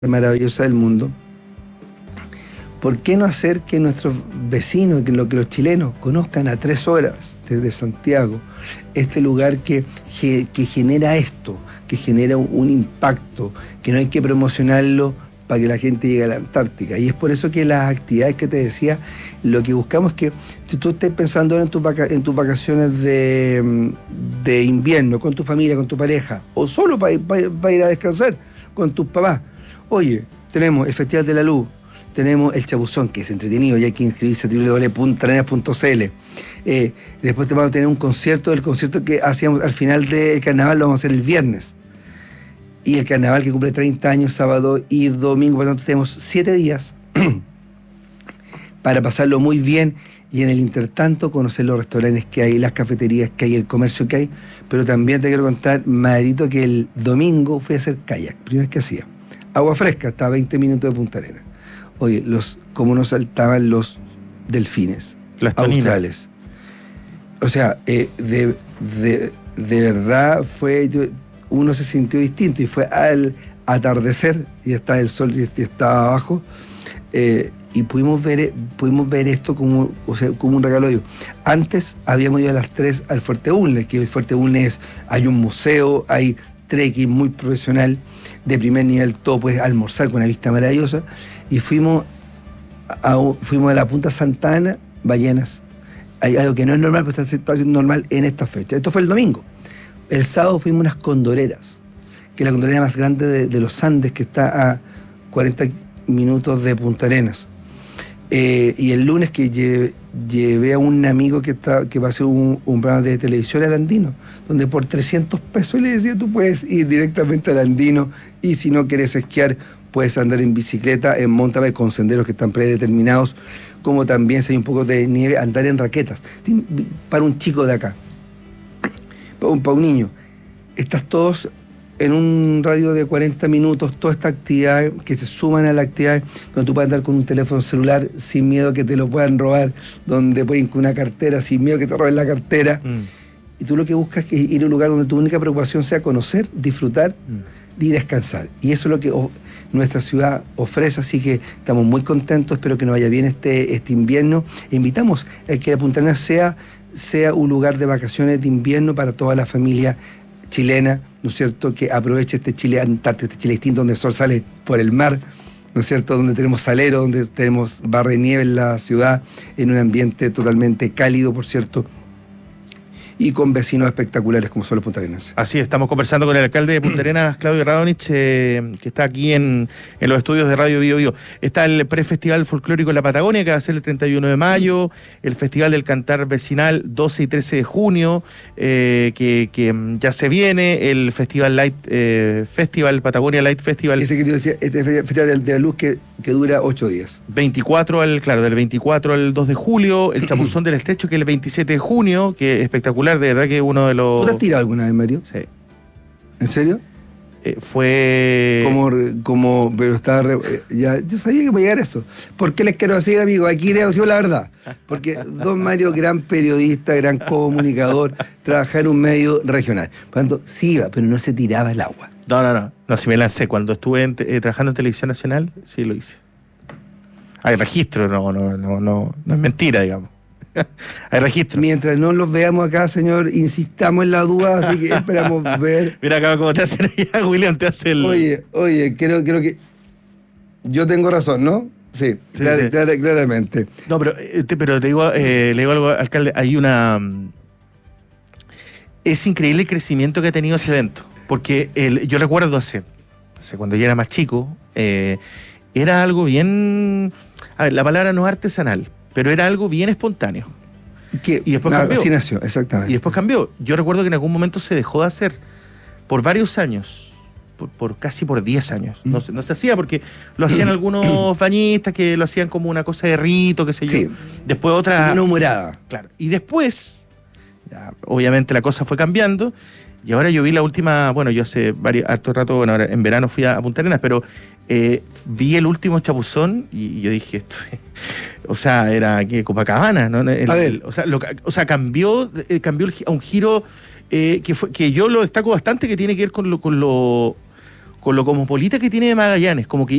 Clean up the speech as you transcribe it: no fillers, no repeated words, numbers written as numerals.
maravillosa del mundo, ¿por qué no hacer que nuestros vecinos, que los chilenos conozcan a 3 horas desde Santiago este lugar que genera esto, que genera un impacto, que no hay que promocionarlo para que la gente llegue a la Antártica? Y es por eso que las actividades que te decía, lo que buscamos es que tú estés pensando en tus vacaciones de invierno, con tu familia, con tu pareja, o solo para ir a descansar con tus papás. Oye, tenemos el Festival de la Luz, tenemos el Chapuzón, que es entretenido y hay que inscribirse a www.puntarenas.cl. Después te vamos a tener un concierto, el concierto que hacíamos al final del carnaval lo vamos a hacer el viernes. Y el carnaval que cumple 30 años, sábado y domingo, por lo tanto tenemos 7 días para pasarlo muy bien y en el intertanto conocer los restaurantes que hay, las cafeterías que hay, el comercio que hay. Pero también te quiero contar, Madrito, que el domingo fui a hacer kayak, primera vez que hacía. Agua fresca, hasta 20 minutos de Punta Arenas. Oye, cómo nos saltaban los delfines australes. O sea, de verdad uno se sintió distinto y fue al atardecer y estaba el sol y estaba abajo y pudimos ver esto como un regalo de Dios. Antes habíamos ido a las 3 al Fuerte Bulnes, que hoy Fuerte Bulnes hay un museo, hay trekking muy profesional de primer nivel, todo puedes almorzar con una vista maravillosa, y fuimos a la Punta Santa Ana, ballenas. Hay algo que no es normal, pero está siendo normal en esta fecha. Esto fue el domingo. El sábado fuimos a unas condoreras, que es la condorera más grande de los Andes, que está a 40 minutos de Punta Arenas. Y el lunes que llevé a un amigo que va a hacer un programa de televisión al Andino, donde por 300 pesos le decía, tú puedes ir directamente al Andino, y si no quieres esquiar, puedes andar en bicicleta, en mountain bike con senderos que están predeterminados, como también si hay un poco de nieve, andar en raquetas. Para un chico de acá, para un niño, estás todos en un radio de 40 minutos, todas estas actividades que se suman a la actividad donde tú puedes andar con un teléfono celular sin miedo a que te lo puedan robar, donde puedes ir con una cartera sin miedo a que te roben la cartera. Y tú lo que buscas es ir a un lugar donde tu única preocupación sea conocer, disfrutar y descansar. Y eso es lo que nuestra ciudad ofrece, así que estamos muy contentos, espero que nos vaya bien este invierno. E invitamos a que la Punta Arenas sea un lugar de vacaciones de invierno para toda la familia chilena, ¿no es cierto?, que aproveche este Chile antártico, este Chile distinto, donde el sol sale por el mar, ¿no es cierto?, donde tenemos salero, donde tenemos barra y nieve en la ciudad, en un ambiente totalmente cálido, por cierto, y con vecinos espectaculares como son los puntarenas. Así es, estamos conversando con el alcalde de Punta Arenas, Claudio Radonich, que está aquí en los estudios de Radio Bio Bio. Está el prefestival folclórico en la Patagonia, que va a ser el 31 de mayo, el Festival del Cantar Vecinal 12 y 13 de junio, que ya se viene, el Festival Patagonia Light Festival. Ese que te decía, este Festival de la Luz que dura 8 días. Del 24 al 2 de julio, el Chapuzón del Estrecho, que es el 27 de junio, que es espectacular. De verdad que uno de los... ¿Tú te has tirado alguna vez, Mario? Sí. ¿En serio? Fue... Pero estaba... ya, yo sabía que iba a llegar eso. ¿Por qué les quiero decir, amigo? Aquí les digo la verdad. Porque don Mario, gran periodista, gran comunicador, trabaja en un medio regional. Por lo tanto, sí iba, pero no se tiraba el agua. No, si me lancé. Cuando estuve trabajando en Televisión Nacional, sí lo hice. Hay registro, no es mentira, digamos. Hay registro. Mientras no los veamos acá, señor, insistamos en la duda, así que esperamos ver. Mira acá cómo te hacen allá, William, te hace el... Oye, creo que yo tengo razón, ¿no? Sí. Claramente. No, pero te digo, le digo algo, alcalde, hay una... Es increíble el crecimiento que ha tenido ese evento, porque yo recuerdo hace cuando yo era más chico, era algo bien... A ver, la palabra no es artesanal, pero era algo bien espontáneo. Y después cambió. Así nació, exactamente. Y después cambió. Yo recuerdo que en algún momento se dejó de hacer por varios años, casi por 10 años. No se hacía porque lo hacían algunos bañistas que lo hacían como una cosa de rito, qué sé yo. Sí. Después otra... Una humorada. Claro. Y después, ya, obviamente la cosa fue cambiando. Y ahora yo vi la última, bueno, yo hace harto rato, bueno, ahora en verano fui a Punta Arenas, pero vi el último Chapuzón y yo dije, esto, o sea, era que Copacabana, ¿no? O sea, cambió a un giro que yo lo destaco bastante, que tiene que ver con con lo cosmopolita que tiene Magallanes, como que